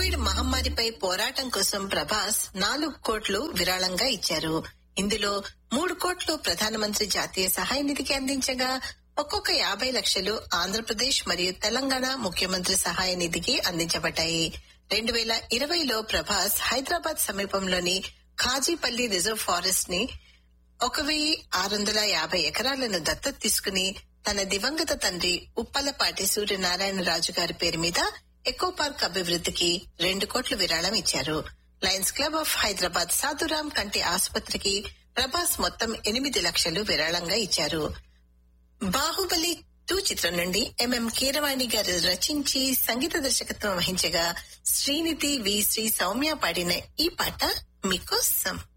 Covid మహమ్మారిపై పోరాటం కోసం ప్రభాస్ 4 కోట్లు విరాళంగా ఇచ్చారు. ఇందులో 3 కోట్లు ప్రధానమంత్రి జాతీయ సహాయ నిధికి అందించగా ఒక్కొక్క 50 లక్షలు ఆంధ్రప్రదేశ్ మరియు తెలంగాణ ముఖ్యమంత్రి సహాయ నిధికి అందించబడ్డాయి. 2020లో ప్రభాస్ హైదరాబాద్ సమీపంలోని ఖాజీపల్లి రిజర్వ్ ఫారెస్ట్ ని 1650 ఎకరాలను దత్తత తీసుకుని తన దివంగత తండ్రి ఉప్పలపాటి సూర్యనారాయణరాజు గారి పేరు మీద ఎకో పార్క్ అభివృద్ధికి 2 కోట్లు విరాళం ఇచ్చారు. Lions club of Hyderabad Sadhuram కంటి ఆసుపత్రికి ప్రభాస్ మొత్తం 8 లక్షలు విరాళంగా ఇచ్చారు. బాహుబలి 2 చిత్రం నుండి ఎంఎం కీరవాణి గారు రచించి సంగీత దర్శకత్వం వహించగా శ్రీనిధి వి శ్రీ సౌమ్య పాడిన ఈ పాట మీకోసం.